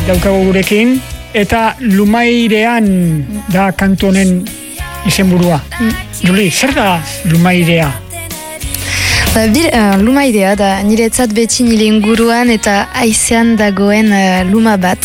daukagu gurekin, eta Lumairean da kantu honen izenburua. Juli, zer da Lumairea? Lumairea da niretzat beti nire inguruan eta haizean dagoen luma bat.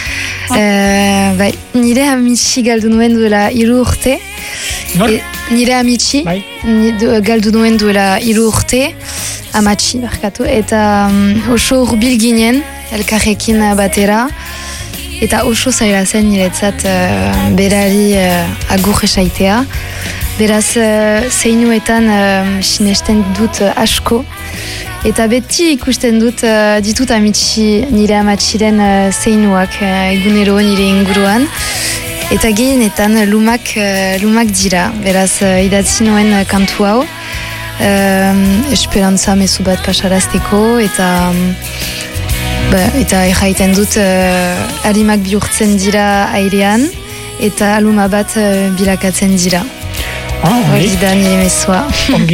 Nire amitsi galdu nuen duela 3 urte. Nire amitsi galdu nuen duela 3 urte, amatxi barkatu, eta oso hurbil ginen elkarrekin batera, eta oso zaila zen niretzat berari agur esaitea. Beraz, zeinuetan sinesten dut asko, eta beti ikusten ditut nire amatxiren zeinuak egunero nire inguruan, eta gehienetan lumak dira. Beraz, idatzi nuen kantu hau, esperantza mezu bat pasarazteko, eta erraiten dut harimak bihurtzen dira airean, eta luma bat bilakatzen dira. Hori da nire mezua. Ongi,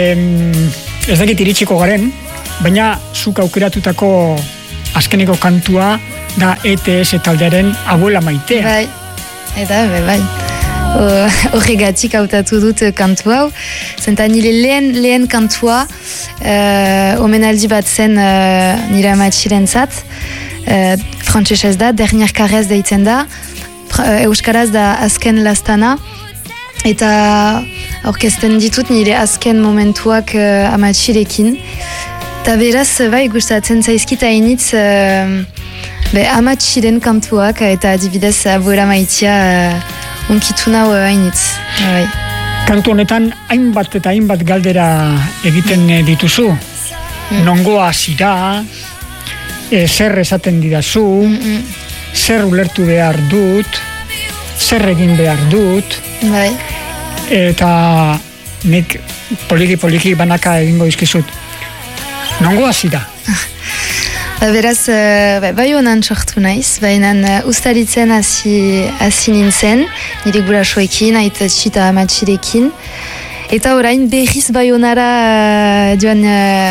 ez dakit iritsiko garen, baina zuk aukeratutako azkeneko kantua da ETS taldearen Abuela Maitea. Bai, eta bai. Horregatik hautatu dut kantu hau, zenta nire lehen kantua omenaldi bat zen nire amatxiren zat, frantsesez da, dernier karez deitzen da, euskaraz da azken lastana, eta aurkezten ditut nire azken momentuak amatxirekin. Eta beraz, bai, gustatzen zaizkit hainitz amatxiren kantuak, eta adibidez Abuela Maitea unkitu nau hainitz. Kantu honetan hainbat eta hainbat galdera egiten dituzu. Nongoa zira, zer esaten didazu, zer ulertu behar dut, zer egin behar dut. Bai. Eta nik poliki banaka egingo izkizut. Nongoa zira? Beraz, bai honan sortu naiz, baina ustaritzen hasi nintzen, nire gurasoekin, aitatxi eta amatxirekin. Eta orain berriz bai honara joan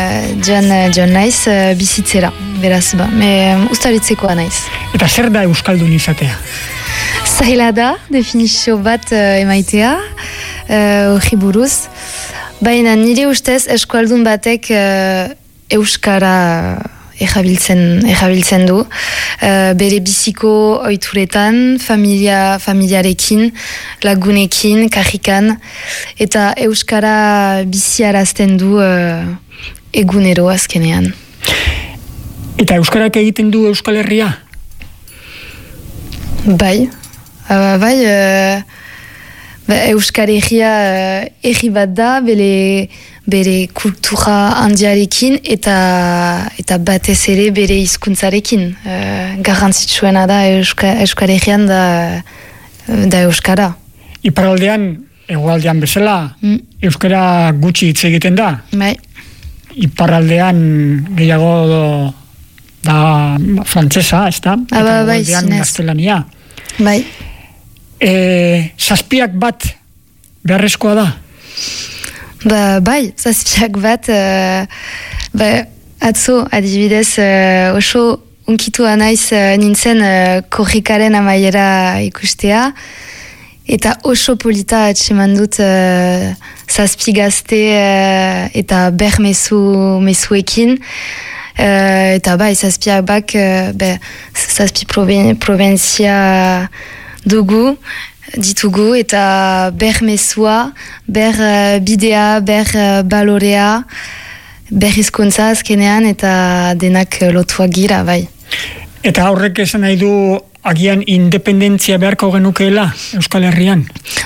naiz bizitzera, beraz, ustaritzekoa naiz. Eta zer da euskaldun izatea? Zaila da, definizio bat emaitea, hori buruz. Baina nire ustez eskualdun batek euskara erabiltzen du. Bere biziko ohituretan, familiarekin, lagunekin, karrikan, eta euskara biziarazten du egunero azkenean. Eta euskarak egiten du Euskal Herria? Bai. Euskal Herria herri bat da, bere kultura handiarekin eta batez ere bere hizkuntzarekin. Garrantzitsuena da Euskal Herrian da euskara. Iparraldean, hegoaldean bezala, euskara gutxi hitz egiten da? Bai. Iparraldean gehiago da frantsesa, ez da? Eta hegoaldean gaztelania. Bai. Zazpiak bat beharrezkoa da? Bai, zazpiak bat atzo adibidez oso unkitua naiz nintzen korrikaren amaiera ikustea, eta oso polita atseman dut zazpi gazte eta ber mezuekin. Eta bai, zazpiak bak zazpi provintzia ditugu, eta ber mezua, ber bidea, ber balorea, ber hizkuntza azkenean, eta denak lotuak gira, bai. Eta horrek esan nahi du agian independentzia beharko genukeela Euskal Herrian?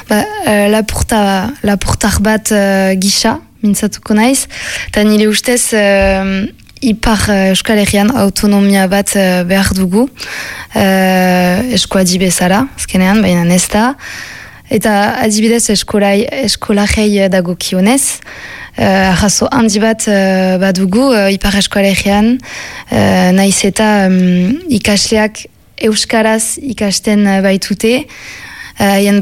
Lapurtar bat gisa, mintzatuko naiz, eta nire ustez ipar Euskal Herrian autonomia bat behar dugu, eskoadi bezala, azkenean, baina ez da. Eta adibidez eskolajei dagokionez, arrazo handi bat badugu ipar Euskal Herrian, naiz eta ikasleak euskaraz ikasten baitute, haien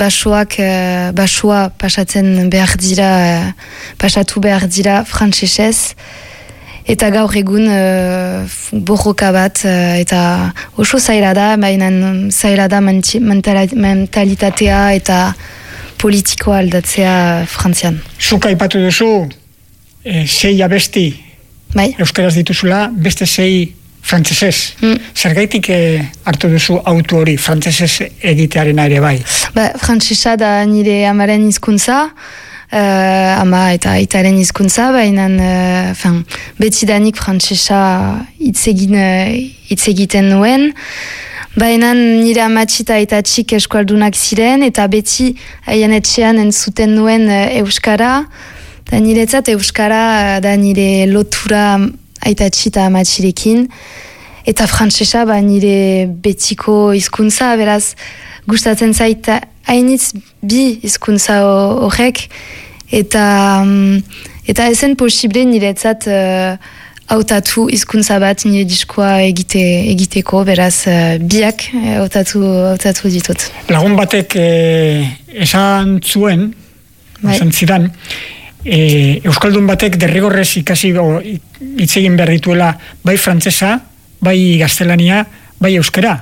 pasatu behar dira frantsesez, Eta gaur egun borroka bat, eta oso zaila da, baina zaila da mentalitatea eta politikoa aldatzea Frantzian. Zuk aipatu duzu, 6 abesti euskaraz dituzula, beste 6 frantsesez. Zergaitik hartu duzu autu hori frantsesez egitearen ere bai? Frantsesa da nire amaren hizkuntza, ama eta aitaren hizkuntza, baina betidanik frantsesa hitz egiten nuen, baina nire amatxi eta aitatxik eskualdunak ziren, eta beti haien etxean entzuten nuen euskara, eta niretzat euskara da nire lotura aitatxi eta amatxirekin, eta frantsesa nire betiko hizkuntza, beraz gustatzen zait hainitz bi hizkuntza horrek, eta ezen posible niretzat hautatu hizkuntza bat nire diskoa egiteko, beraz biak hautatu ditut. Lagun batek esan zuen, esan zidan, euskaldun batek derrigorrez ikasi hitz egin behar dituela bai frantsesa, bai gaztelania, bai euskara.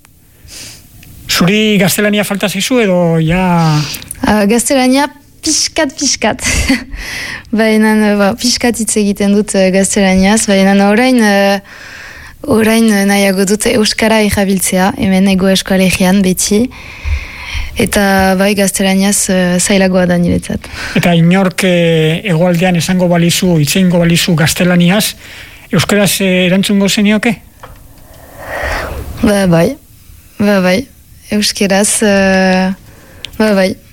Zuri gaztelania falta zaizu edo ja... Gaztelania pixkat. Baina pixkat hitz egiten dut gaztelaniaz, baina orain nahiago dut euskara erabiltzea, hemen ego eskoalegian beti, eta bai gaztelaniaz zailagoa da niretzat. Eta inork hegoaldean esango balizu, hitz egingo balizu gaztelaniaz, euskaraz erantzungo zenioke? Bai. Euskeraz, bai.